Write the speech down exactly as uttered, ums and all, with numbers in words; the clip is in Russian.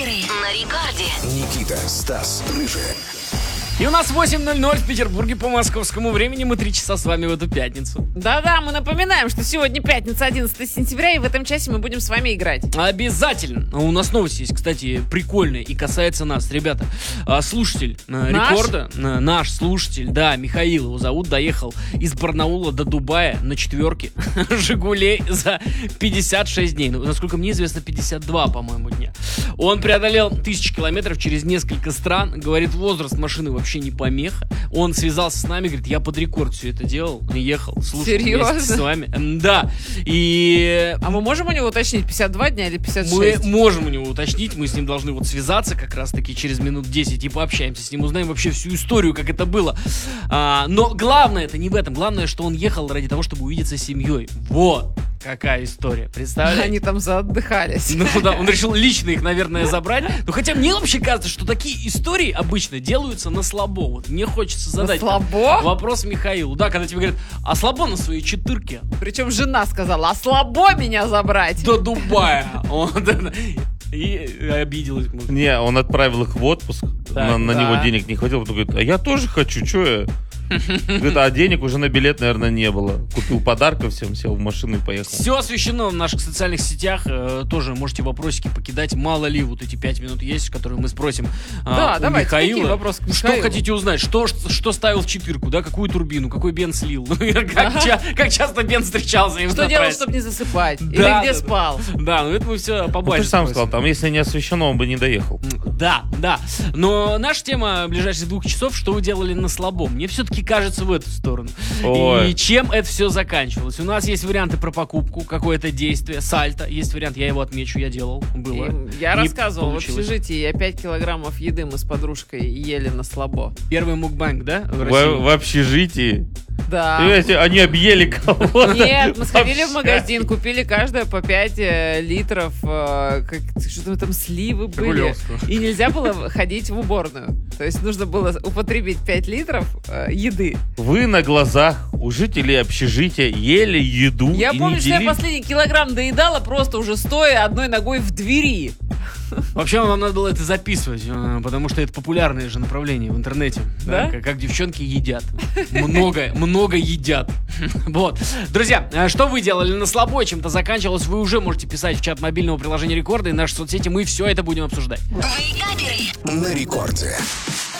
Вейкаперы на рекорде. Никита, Стас, Рыжий. И у нас восемь ноль ноль в Петербурге по московскому времени. Мы три часа с вами в эту пятницу. Да-да, мы напоминаем, что сегодня пятница, одиннадцатое сентября, и в этом часе мы будем с вами играть. Обязательно. У нас новость есть, кстати, прикольная и касается нас. Ребята, слушатель Наш? рекорда, наш слушатель, да, Михаил его зовут, доехал из Барнаула до Дубая на четверке «Жигулей» за пятьдесят шесть дней. Ну, насколько мне известно, пятьдесят два, по-моему, дня. Он преодолел тысячи километров через несколько стран. Говорит, возраст машины вообще не помеха. Он связался с нами, говорит, я под рекорд все это делал, ехал, слушал Серьезно? вместе с вами. Да. И... А мы можем у него уточнить, пятьдесят два дня или пятьдесят шесть? Мы можем у него уточнить, мы с ним должны вот связаться как раз-таки через минут десять и пообщаемся с ним, узнаем вообще всю историю, как это было. А, но главное это не в этом, главное, что он ехал ради того, чтобы увидеться с семьей. Вот какая история, представляете? Они там заотдыхались. Ну да, он решил лично их, наверное, забрать. Ну хотя мне вообще кажется, что такие истории обычно делаются на слабо. Вот мне хочется задать На слабо? вопрос Михаилу. Да, когда тебе говорят, а слабо на своей четырке? Причем жена сказала, а слабо меня забрать. До Дубая. Вот это. И обиделась. Не, он отправил их в отпуск, Так, на, на да. него денег не хватило, потом говорит, а я тоже хочу, что я? Говорит, а денег уже на билет, наверное, не было. Купил подарков всем, сел в машину и поехал. Все освещено в наших социальных сетях. Э, тоже можете вопросики покидать. Мало ли вот эти пять минут есть, которые мы спросим э, Да, у давайте, Михаила. какие вопросы к Что Михаилу? хотите узнать? Что, что, что ставил в четырку, да? Какую турбину? Какой бен слил? Как, ча- как часто бен встречался? им Что на делал, трассе? чтобы не засыпать? Да, Или да, где да. спал? Да, ну это мы все по Ну, ты базе же сам спросим. сказал, там, если не освещено, он бы не доехал. Да, да. Но наша тема ближайших двух часов, что вы делали на слабо. Мне все-таки кажется в эту сторону. Ой. И чем это все заканчивалось? У нас есть варианты про покупку, какое-то действие, сальто. Есть вариант, я его отмечу, я делал, было. И я Не рассказывал в получилось. общежитии, я пять килограммов еды мы с подружкой ели на слабо. Первый мукбанг, да, в В, России? в общежитии. Да. Понимаете, они объели кого-то. Нет, мы сходили в Вообще. магазин, купили каждое по пять э, литров, э, как, что там сливы были. Жигулевского. И нельзя было ходить в уборную. То есть нужно было употребить пять литров э, еды. Вы на глазах у жителей общежития ели еду Я и помню, не что я делили. последний килограмм доедала просто уже стоя одной ногой в двери. Вообще, вам надо было это записывать, э, потому что это популярное же направление в интернете. Да? Как, как девчонки едят. Много, много едят. Вот. Друзья, э, что вы делали на слабо, чем-то заканчивалось, вы уже можете писать в чат мобильного приложения Рекорда и наши соцсети. Мы все это будем обсуждать. Вейкаперы. На рекорде.